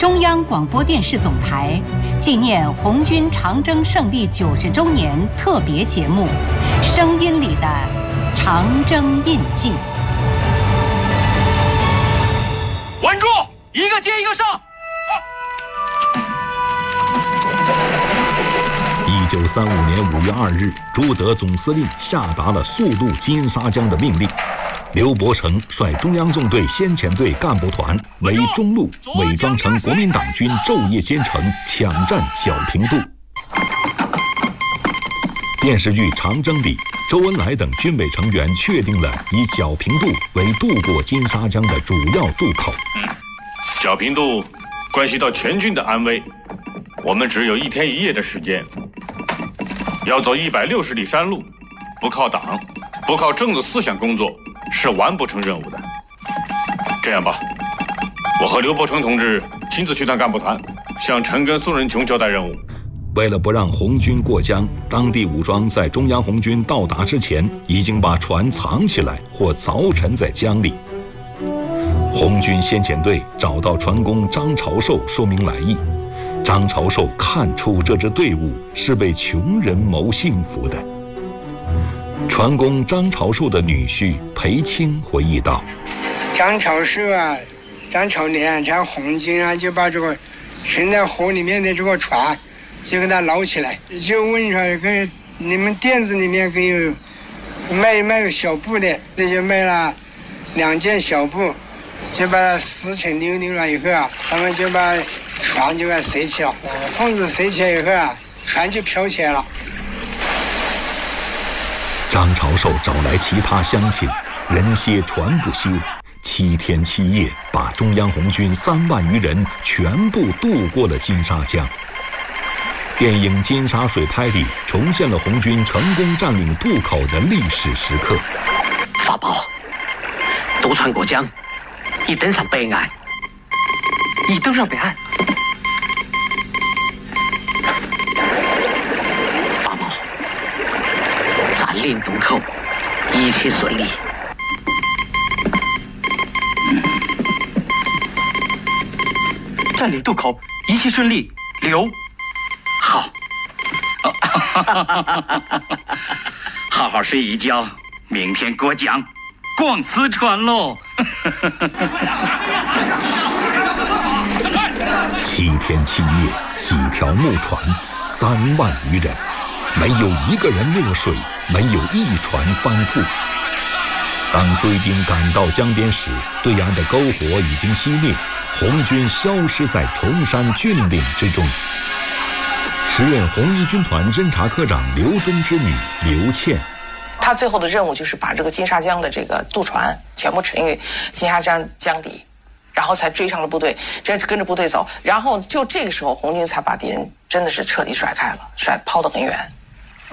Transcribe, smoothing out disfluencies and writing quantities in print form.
中央广播电视总台纪念红军长征胜利90周年特别节目《声音里的长征印记》。 稳住，一个接一个上。 1935年5月2日，朱德总司令下达了速渡金沙江的命令。刘伯承率中央纵队先遣队干部团为中路伪装成国民党军，昼夜兼程抢占皎平渡。电视剧《长征》里，周恩来等军委成员确定了以皎平渡为渡过金沙江的主要渡口。 皎平渡关系到全军的安危，我们只有1天1夜的时间，要走160里山路，不靠党，不靠政治思想工作，是完不成任务的。这样吧，我和刘伯承同志亲自去趟干部团，向陈赓、宋仁穷交代任务。 为了不让红军过江，当地武装在中央红军到达之前，已经把船藏起来或凿沉在江里。红军先遣队找到船工张朝寿，说明来意。张朝寿看出这支队伍是为穷人谋幸福的。船工张朝寿的女婿裴清回忆道： 张朝寿啊，张朝年，这红军啊，就把这个沉在河里面的这个船就给它捞起来，就问说跟你们店子里面给有卖小布的，那就卖了2件小布，就把它撕成溜溜了以后啊，他们就把船就给塞起了，缝子塞起来以后啊，船就飘起来了。 张朝寿找来其他乡亲，人歇船不歇，7天7夜把中央红军3万余人全部渡过了金沙江。电影《金沙水拍》里重现了红军成功占领渡口的历史时刻。 法宝，渡船过江，已登上北岸，已登上北岸。法宝，占领渡口，一切顺利。占领渡口，一切顺利。刘。好，好好睡一觉，明天过江，逛四川喽。 7天7夜，几条木船，3万余人，没有一个人落水，没有一船翻覆。当追兵赶到江边时，对岸的篝火已经熄灭，红军消失在崇山峻岭之中。时任红一军团侦察科长刘忠之女刘倩， 他最后的任务就是把这个金沙江的这个渡船全部沉于金沙江江底，然后才追上了部队，跟着部队走，然后就这个时候红军才把敌人真的是彻底甩开了，抛得很远。